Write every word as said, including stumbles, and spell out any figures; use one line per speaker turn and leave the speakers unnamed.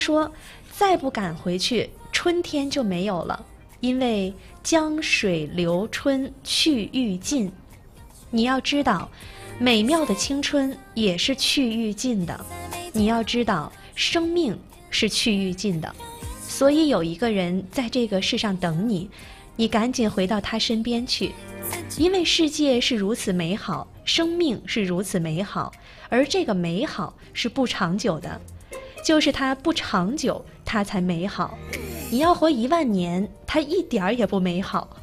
说再不赶回去，春天就没有了，因为江水流春去欲尽。你要知道，美妙的青春也是去欲尽的。你要知道，生命是去欲尽的。所以有一个人在这个世上等你，你赶紧回到他身边去，因为世界是如此美好，生命是如此美好，而这个美好是不长久的，就是它不长久，它才美好。你要活一万年，它一点儿也不美好。